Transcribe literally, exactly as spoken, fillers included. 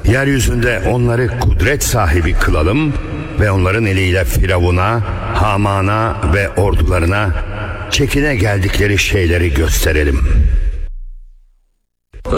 Yeryüzünde onları kudret sahibi kılalım ve onların eliyle Firavun'a, Haman'a ve ordularına çekine geldikleri şeyleri gösterelim.